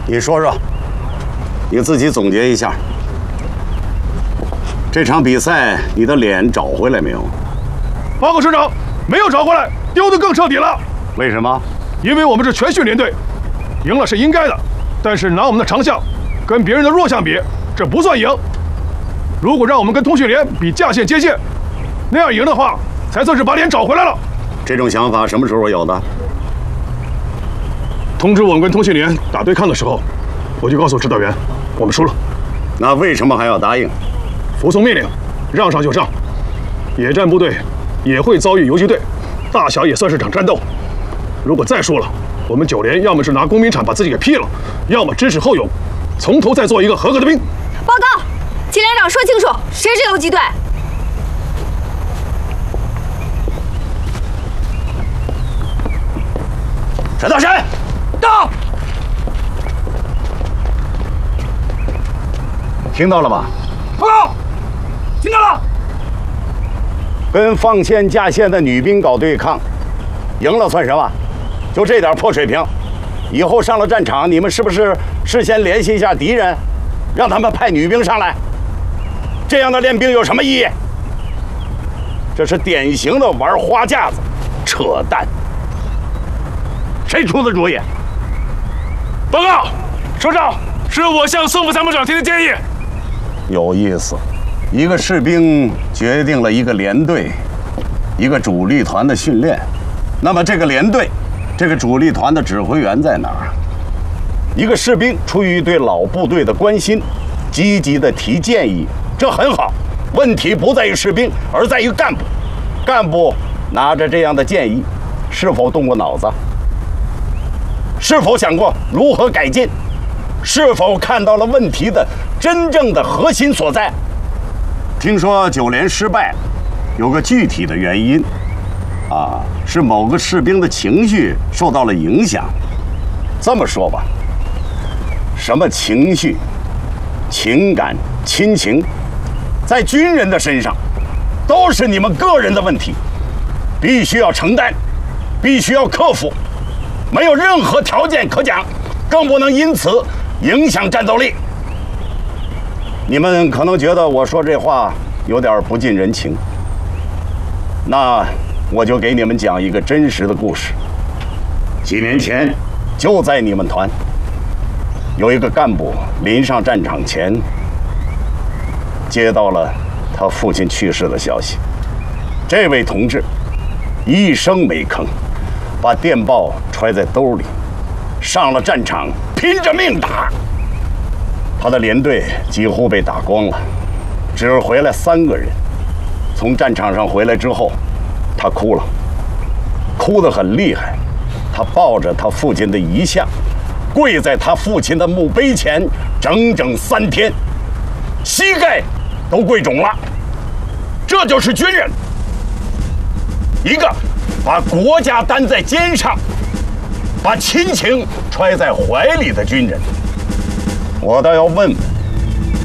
你说说，你自己总结一下，这场比赛你的脸找回来没有？ 报告师长，没有找回来，丢得更彻底了。 为什么？ 因为我们是全训连队，赢了是应该的，但是拿我们的长项跟别人的弱项比，这不算赢。如果让我们跟通讯连比架线接线，那样赢的话，才算是把脸找回来了。 这种想法什么时候有的？ 通知我们跟通讯连打对抗的时候，我就告诉指导员，我们输了。 那为什么还要答应？ 服从命令，让上就上。野战部队也会遭遇游击队，大小也算是场战斗。如果再输了，我们9连要么是拿工兵铲把自己给劈了，要么知耻后勇，从头再做一个合格的兵。 报告，秦连长说清楚，谁是游击队？ 陈大山，到！听到了吗？ 报告，听到了。 跟放线架线的女兵搞对抗，赢了算什么？就这点破水平，以后上了战场，你们是不是事先联系一下敌人，让他们派女兵上来？这样的练兵有什么意义？这是典型的玩花架子，扯淡！谁出的主意？ 报告，首长，是我向宋副参谋长提的建议。 有意思，一个士兵决定了一个连队、一个主力团的训练。那么这个连队、这个主力团的指挥员在哪儿？一个士兵出于对老部队的关心，积极地提建议，这很好。问题不在于士兵，而在于干部。干部拿着这样的建议，是否动过脑子？是否想过如何改进？是否看到了问题的真正的核心所在？听说9连失败，有个具体的原因，是某个士兵的情绪受到了影响。这么说吧，什么情绪、情感、亲情，在军人的身上，都是你们个人的问题，必须要承担，必须要克服。没有任何条件可讲，更不能因此影响战斗力。你们可能觉得我说这话有点不近人情，那我就给你们讲一个真实的故事。几年前，就在你们团，有一个干部临上战场前，接到了他父亲去世的消息。这位同志一声没吭，把电报揣在兜里，上了战场，拼着命打。他的连队几乎被打光了，只回来3个人。从战场上回来之后，他哭了，哭得很厉害。他抱着他父亲的遗像，跪在他父亲的墓碑前，整整3天，膝盖都跪肿了。这就是军人，一个把国家担在肩上，把亲情揣在怀里的军人。我倒要问问，